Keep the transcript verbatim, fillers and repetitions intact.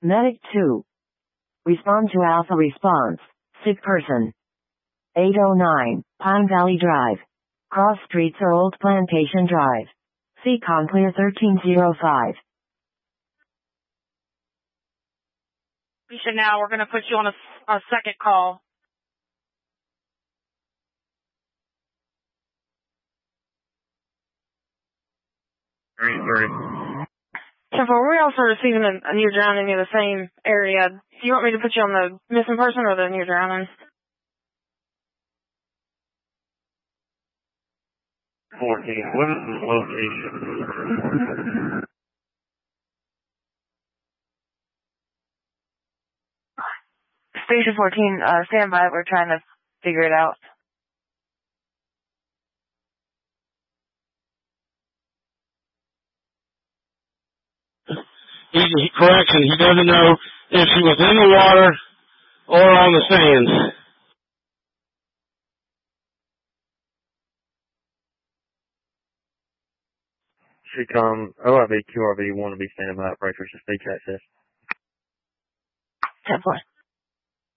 Medic two. Respond to Alpha response. Sick person. eight oh nine, Pine Valley Drive. Cross streets or Old Plantation Drive. Seacon clear thirteen oh five. Now we're going to put you on a, a second call. Three, three. ten four, we're also receiving a, a near drowning in the same area. Do you want me to put you on the missing person or the near drowning? fourteen, what is the location? Station fourteen, uh, stand by. We're trying to figure it out. He, he, correction, he doesn't know if she was in the water or on the sands. She come, O R V, Q R V, want to be standing by, pray for speech access. ten four.